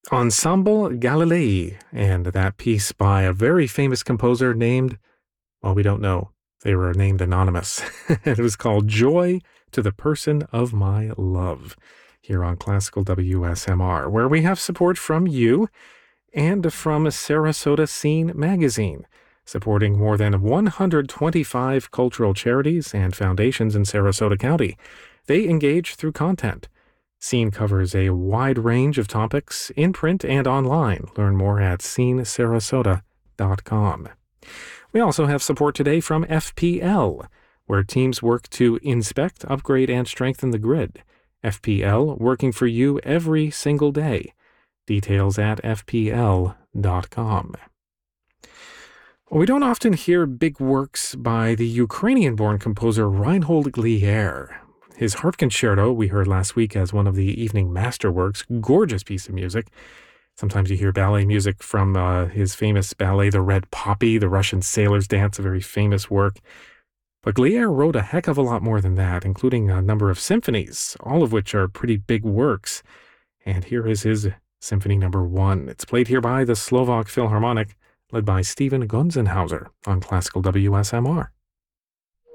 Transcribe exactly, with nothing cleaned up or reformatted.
Ensemble Galilei, and that piece by a very famous composer named, well, we don't know. They were named anonymous. It was called Joy to the Person of My Love, here on Classical W S M R, where we have support from you and from Sarasota Scene Magazine, supporting more than one hundred twenty-five cultural charities and foundations in Sarasota County. They engage through content. Scene covers a wide range of topics in print and online. Learn more at scene sarasota dot com. We also have support today from F P L, where teams work to inspect, upgrade, and strengthen the grid. F P L, working for you every single day. Details at f p l dot com. We don't often hear big works by the Ukrainian-born composer Reinhold Glier. His Harp Concerto we heard last week as one of the evening masterworks, gorgeous piece of music. Sometimes you hear ballet music from uh, his famous ballet, The Red Poppy, the Russian Sailor's Dance, a very famous work. But Glier wrote a heck of a lot more than that, including a number of symphonies, all of which are pretty big works. And here is his Symphony Number One. It's played here by the Slovak Philharmonic, led by Stephen Gunzenhauser on Classical W S M R.